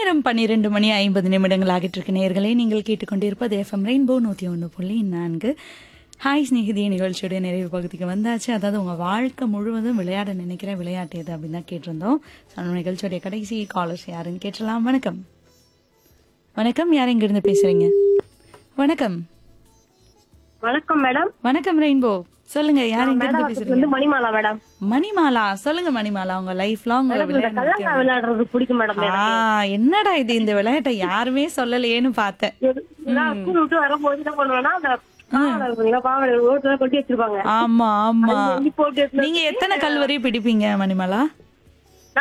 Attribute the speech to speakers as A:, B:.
A: நேரம் 12 மணி 50 நிமிடங்கள் ஆகிட்டு இருக்கு. நேயர்களே, நீங்கள் கேட்டுக்கொண்டிருப்பது FM ரெயின்போ 101.4. ஹாய் ஸ்நேகிதி நிகழ்ச்சியுடைய நிறைவு பகுதிக்கு வந்தாச்சு. அதாவது உங்க வாழ்க்கை முழுவதும் விளையாட நினைக்கிற விளையாட்டு எது அப்படின்னு தான் கேட்டிருந்தோம். நிகழ்ச்சியுடைய கடைசி காலர்ஸ் யாருன்னு கேட்டலாம். வணக்கம். வணக்கம், யார் எங்க இருந்து பேசுறீங்க? வணக்கம்.
B: வணக்கம் மேடம்.
A: வணக்கம் ரெயின்போ, சொல்லுங்க, யார் எங்க இருந்து
B: மேடம்
A: பேசுறீங்க?
B: மணிமாலா மேடம்.
A: மணிமாலா, சொல்லுங்க மணிமாலா, உங்க லைஃப் லாங்
B: கல்லங்கா விளையாடுறது பிடிக்கும் மேடம்.
A: என்னடா இது, இந்த விளையாட்டை யாருமே சொல்லலையேன்னு பார்த்தேன்.
B: ஸ்கூல் விட்டு வரும்போது என்ன பண்ணுவேன்னா அந்த பாவனை ரோட்ல கொட்டி வச்சிருப்பாங்க.
A: ஆமா ஆமா.
B: போட்டு
A: நீங்க எத்தனை கல் வரை பிடிப்பீங்க மணிமாலா?